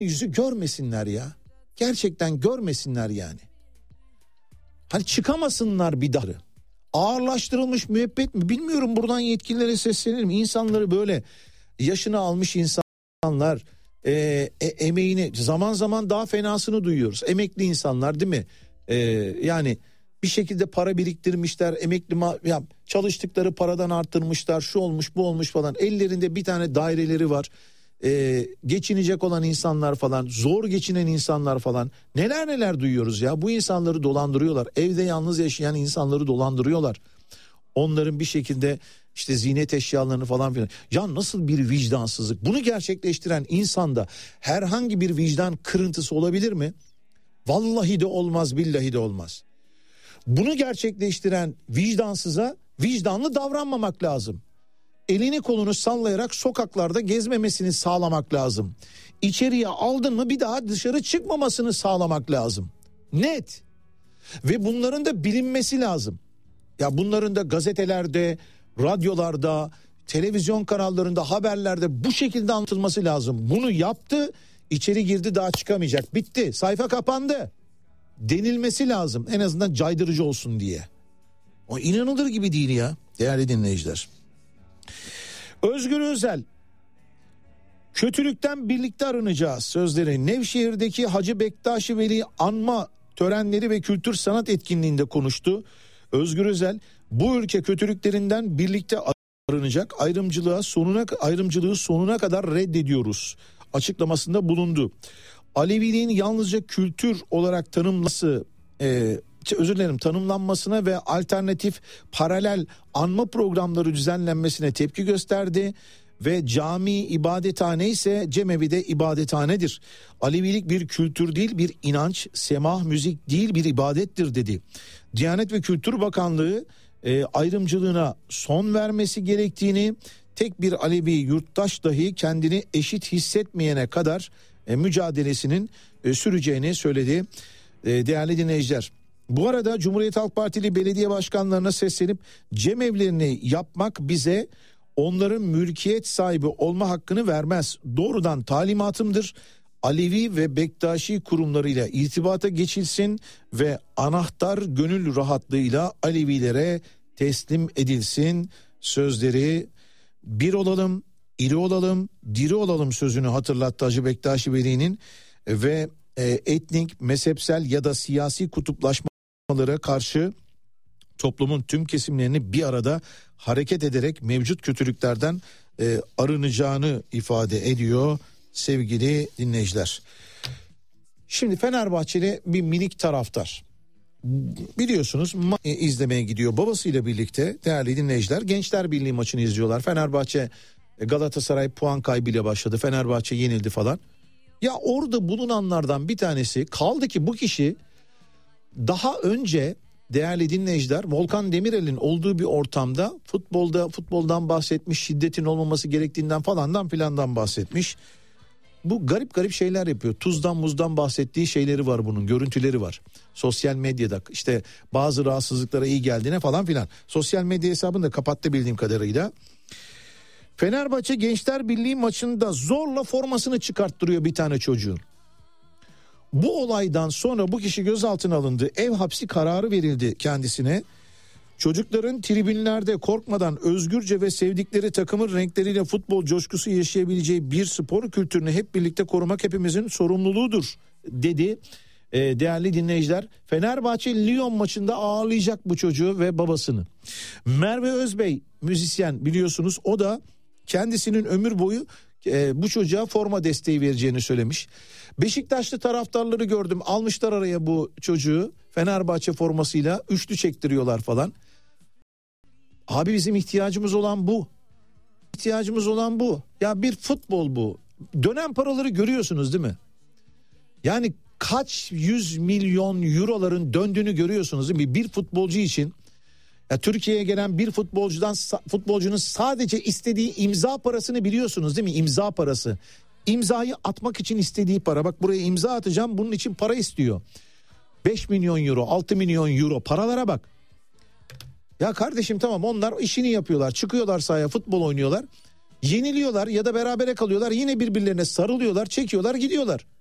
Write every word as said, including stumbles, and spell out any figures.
yüzü görmesinler ya. Gerçekten görmesinler yani. Hani çıkamasınlar bir daha. Ağırlaştırılmış müebbet mi bilmiyorum, buradan yetkililere seslenirim. İnsanları böyle yaşını almış insanlar e, e, emeğini zaman zaman daha fenasını duyuyoruz. Emekli insanlar değil mi? E, yani bir şekilde para biriktirmişler, emekli ma- ya, çalıştıkları paradan arttırmışlar, şu olmuş bu olmuş falan. Ellerinde bir tane daireleri var. Ee, geçinecek olan insanlar falan, zor geçinen insanlar falan, neler neler duyuyoruz ya. Bu insanları dolandırıyorlar, evde yalnız yaşayan insanları dolandırıyorlar. Onların bir şekilde işte ziynet eşyalarını falan filan. Ya nasıl bir vicdansızlık. Bunu gerçekleştiren insanda herhangi bir vicdan kırıntısı olabilir mi? Vallahi de olmaz, billahi de olmaz. Bunu gerçekleştiren vicdansıza vicdanlı davranmamak lazım. Elini kolunu sallayarak sokaklarda gezmemesini sağlamak lazım. İçeriye aldın mı bir daha dışarı çıkmamasını sağlamak lazım. Net. Ve bunların da bilinmesi lazım. Ya bunların da gazetelerde, radyolarda, televizyon kanallarında, haberlerde bu şekilde anlatılması lazım. Bunu yaptı, içeri girdi, daha çıkamayacak. Bitti, sayfa kapandı denilmesi lazım. En azından caydırıcı olsun diye. O inanılır gibi değil ya değerli dinleyiciler. Özgür Özel, kötülükten birlikte arınacağız sözleri Nevşehir'deki Hacı Bektaş-ı Veli anma törenleri ve kültür sanat etkinliğinde konuştu. Özgür Özel, bu ülke kötülüklerinden birlikte arınacak, ayrımcılığa sonuna ayrımcılığı sonuna kadar reddediyoruz açıklamasında bulundu. Aleviliğin yalnızca kültür olarak tanımlaması e, özür dilerim tanımlanmasına ve alternatif paralel anma programları düzenlenmesine tepki gösterdi ve cami ibadethane ise cemevi de ibadethanedir. Alevilik bir kültür değil, bir inanç, semah müzik değil, bir ibadettir dedi. Diyanet ve Kültür Bakanlığı e, ayrımcılığına son vermesi gerektiğini, tek bir Alevi yurttaş dahi kendini eşit hissetmeyene kadar e, mücadelesinin e, süreceğini söyledi. E, değerli dinleyiciler, bu arada Cumhuriyet Halk Partili belediye başkanlarına seslenip cemevlerini yapmak bize onların mülkiyet sahibi olma hakkını vermez. Doğrudan talimatımdır. Alevi ve Bektaşi kurumlarıyla irtibata geçilsin ve anahtar gönül rahatlığıyla Alevilere teslim edilsin sözleri. Bir olalım, iri olalım, diri olalım sözünü hatırlattı Hacı Bektaş-ı Veli'nin ve e, etnik, mezhepsel ya da siyasi kutuplaşmalara karşı toplumun tüm kesimlerini bir arada hareket ederek mevcut kötülüklerden e, arınacağını ifade ediyor sevgili dinleyiciler. Şimdi Fenerbahçeli bir minik taraftar, biliyorsunuz ma- izlemeye gidiyor babasıyla birlikte değerli dinleyiciler. Gençler Birliği maçını izliyorlar. Fenerbahçe Galatasaray puan kaybıyla başladı. Fenerbahçe yenildi falan. Ya orada bulunanlardan bir tanesi, kaldı ki bu kişi daha önce değerli dinleyiciler Volkan Demirel'in olduğu bir ortamda futbolda futboldan bahsetmiş, şiddetin olmaması gerektiğinden falandan filandan bahsetmiş. Bu garip garip şeyler yapıyor. Tuzdan muzdan bahsettiği şeyleri var bunun, görüntüleri var. Sosyal medyada işte bazı rahatsızlıklara iyi geldiğine falan filan. Sosyal medya hesabını da kapattı bildiğim kadarıyla. Fenerbahçe Gençler Birliği maçında zorla formasını çıkarttırıyor bir tane çocuğun. Bu olaydan sonra bu kişi gözaltına alındı. Ev hapsi kararı verildi kendisine. Çocukların tribünlerde korkmadan özgürce ve sevdikleri takımın renkleriyle futbol coşkusu yaşayabileceği bir spor kültürünü hep birlikte korumak hepimizin sorumluluğudur dedi. Ee, değerli dinleyiciler, Fenerbahçe Lyon maçında ağırlayacak bu çocuğu ve babasını. Merve Özbey müzisyen, biliyorsunuz, o da kendisinin ömür boyu e, bu çocuğa forma desteği vereceğini söylemiş. Beşiktaşlı taraftarları gördüm, almışlar araya bu çocuğu Fenerbahçe formasıyla üçlü çektiriyorlar falan. Abi bizim ihtiyacımız olan bu. İhtiyacımız olan bu. Ya bir futbol bu. Dönem paraları görüyorsunuz değil mi? Yani kaç yüz milyon euroların döndüğünü görüyorsunuz değil mi? Bir futbolcu için. Ya Türkiye'ye gelen bir futbolcudan futbolcunun sadece istediği imza parasını biliyorsunuz değil mi? İmza parası. İmzayı atmak için istediği para. Bak buraya imza atacağım, bunun için para istiyor. beş milyon euro, altı milyon euro, paralara bak. Ya kardeşim tamam, onlar işini yapıyorlar, çıkıyorlar sahaya, futbol oynuyorlar. Yeniliyorlar ya da berabere kalıyorlar, yine birbirlerine sarılıyorlar, çekiyorlar, gidiyorlar.